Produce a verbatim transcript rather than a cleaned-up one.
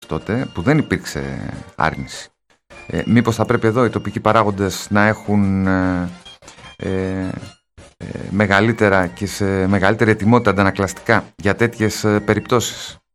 τότε, που δεν υπήρξε άρνηση. Ε, μήπως θα πρέπει εδώ οι τοπικοί παράγοντες να έχουν ε, ε, ε, μεγαλύτερα και σε μεγαλύτερη ετοιμότητα αντανακλαστικά για τέτοιες ε, περιπτώσεις.